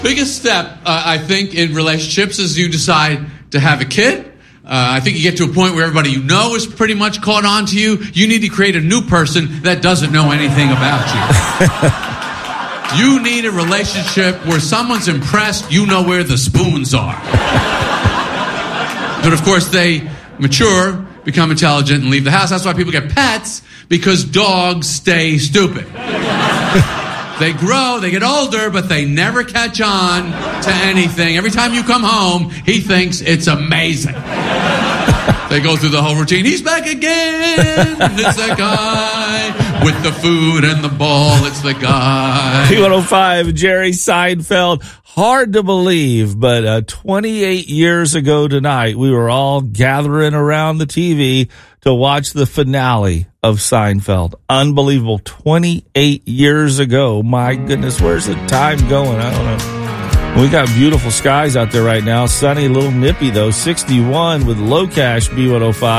Biggest step, I think, in relationships is you decide to have a kid. I think you get to a point where everybody you know is pretty much caught on to you. You need to create a new person that doesn't know anything about you. You need a relationship where someone's impressed, you know where the spoons are. But of course, they mature, become intelligent, and leave the house. That's why people get pets, because dogs stay stupid. They grow, they get older, but they never catch on to anything. Every time you come home, he thinks it's amazing. They go through the whole routine. He's back again. It's the guy with the food and the ball. It's the guy. P105, Jerry Seinfeld. Hard to believe, but 28 years ago tonight, we were all gathering around the TV to watch the finale of Seinfeld. Unbelievable. 28 years ago. My goodness, where's the time going? I don't know. We got beautiful skies out there right now. Sunny, a little nippy, though. 61 with low cash B105.